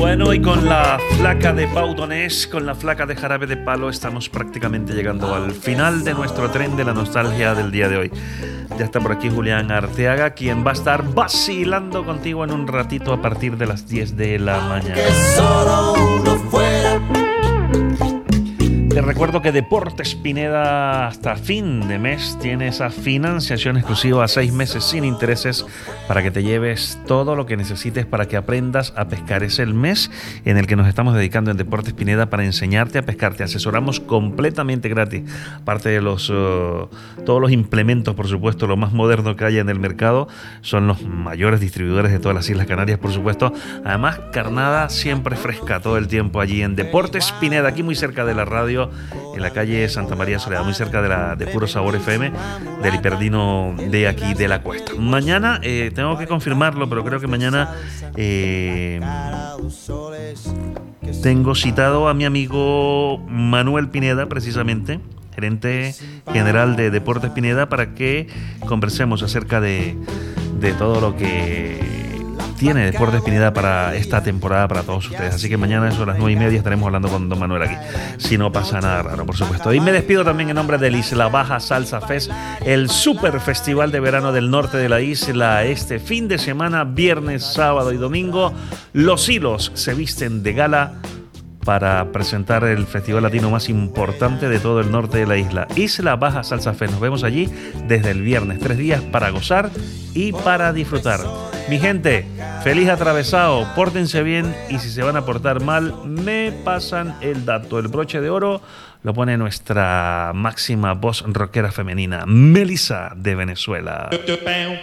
Bueno, y con la flaca de Pau Donés, con la flaca de Jarabe de Palo, estamos prácticamente llegando al final de nuestro tren de la nostalgia del día de hoy. Ya está por aquí Julián Arteaga, quien va a estar vacilando contigo en un ratito a partir de las 10 de la mañana. Que solo uno fuera. Te recuerdo que Deportes Pineda hasta fin de mes tiene esa financiación exclusiva a 6 meses sin intereses para que te lleves todo lo que necesites para que aprendas a pescar. Es el mes en el que nos estamos dedicando en Deportes Pineda para enseñarte a pescar. Te asesoramos completamente gratis. Aparte de todos los implementos, por supuesto, lo más moderno que haya en el mercado. Son los mayores distribuidores de todas las Islas Canarias, por supuesto. Además, carnada siempre fresca todo el tiempo allí en Deportes Pineda, aquí muy cerca de la radio, en la calle Santa María Soledad, muy cerca de Puro Sabor FM, del Hiperdino de aquí de la Cuesta. Mañana, tengo que confirmarlo, pero creo que mañana tengo citado a mi amigo Manuel Pineda, precisamente, gerente general de Deportes Pineda, para que conversemos acerca de todo lo que tiene Deportes Pineda para esta temporada para todos ustedes. Así que mañana eso a las 9:30 estaremos hablando con don Manuel aquí, si no pasa nada raro, por supuesto. Y me despido también en nombre del Isla Baja Salsa Fest, el super festival de verano del norte de la isla. Este fin de semana, viernes, sábado y domingo, los hilos se visten de gala para presentar el festival latino más importante de todo el norte de la isla, Isla Baja Salsa Fest. Nos vemos allí desde el viernes, 3 días para gozar y para disfrutar. Mi gente, feliz atravesado, pórtense bien y si se van a portar mal, me pasan el dato. El broche de oro lo pone nuestra máxima voz rockera femenina, Melissa de Venezuela.